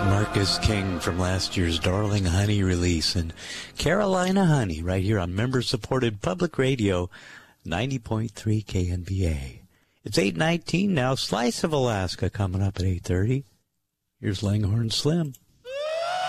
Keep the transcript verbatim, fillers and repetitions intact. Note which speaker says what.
Speaker 1: Marcus King from last year's Darling Honey release, and Carolina Honey right here on member-supported public radio, ninety point three K N B A. It's eight nineteen now. Slice of Alaska coming up at eight thirty. Here's Langhorne Slim.